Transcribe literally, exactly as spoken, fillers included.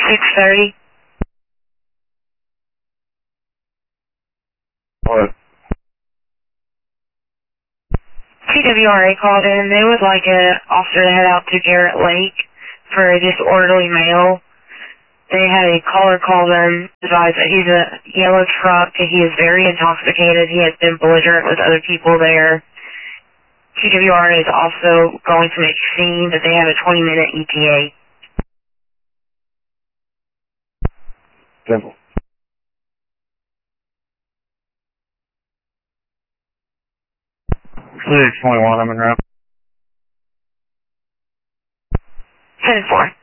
six thirty. What? T W R A called in. They would like an officer to head out to Garrett Lake for a disorderly male. They had a caller call them, advised that he's a yellow truck, he is very intoxicated, he has been belligerent with other people there. T W R A is also going to make a scene, that they have a twenty minute E T A. Simple. six twenty-one, I'm in route. ten four.